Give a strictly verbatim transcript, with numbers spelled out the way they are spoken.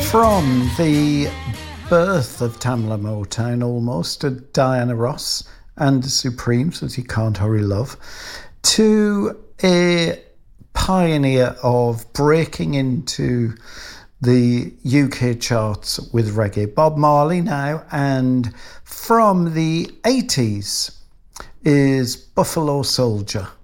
From the birth of Tamla Motown almost to Diana Ross and the Supremes with You Can't Hurry Love, to a pioneer of breaking into the U K charts with reggae, Bob Marley now, and from the eighties is Buffalo Soldier.